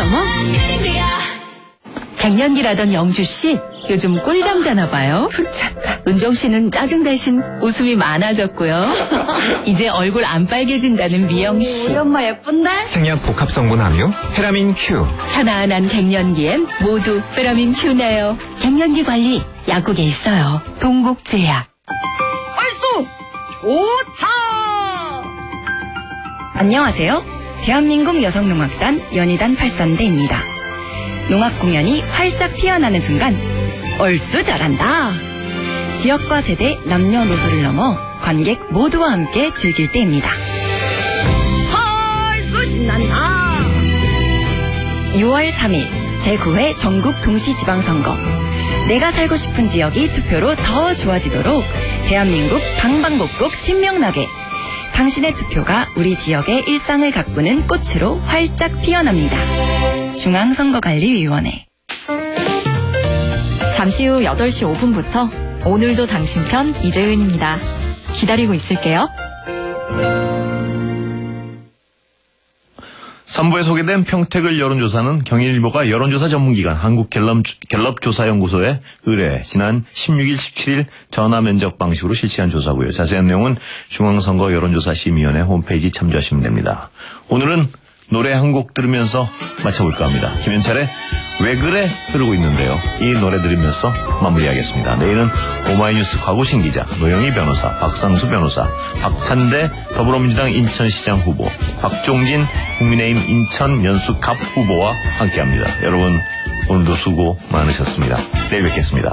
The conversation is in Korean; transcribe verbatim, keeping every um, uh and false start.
넘어. 갱년기라던 영주씨, 요즘 꿀잠 자나 봐요. 푹 잤다. 은정씨는 짜증 대신 웃음이 많아졌고요. 이제 얼굴 안 빨개진다는 미영씨. 우리 엄마 예쁜데? 생약 복합성분 함유 페라민 Q. 편안한 갱년기엔 모두 페라민 Q네요. 갱년기 관리 약국에 있어요. 동국제약. 얼쑤! 좋다! 안녕하세요. 대한민국 여성농악단 연희단 팔선대입니다. 농악 공연이 활짝 피어나는 순간 얼쑤 잘한다. 지역과 세대, 남녀노소를 넘어 관객 모두와 함께 즐길 때입니다. 얼쑤 신난다. 유월 삼일 제구 회 전국 동시지방선거. 내가 살고 싶은 지역이 투표로 더 좋아지도록 대한민국 방방곡곡 신명나게 당신의 투표가 우리 지역의 일상을 가꾸는 꽃으로 활짝 피어납니다. 중앙선거관리위원회. 잠시 후 여덟 시 오 분부터 오늘도 당신 편 이재은입니다. 기다리고 있을게요. 삼 부에 소개된 평택을 여론조사는 경인일보가 여론조사 전문기관 한국갤럽조사연구소에 의뢰해 지난 십육일, 십칠일 전화면접 방식으로 실시한 조사고요. 자세한 내용은 중앙선거 여론조사심의위원회 홈페이지 참조하시면 됩니다. 오늘은 노래 한 곡 들으면서 맞춰볼까 합니다. 김현철의 왜 그래 흐르고 있는데요. 이 노래 들으면서 마무리하겠습니다. 내일은 오마이뉴스 과구신 기자, 노영희 변호사, 박상수 변호사, 박찬대 더불어민주당 인천시장 후보, 박종진 국민의힘 인천 연수갑 후보와 함께합니다. 여러분 오늘도 수고 많으셨습니다. 내일 뵙겠습니다.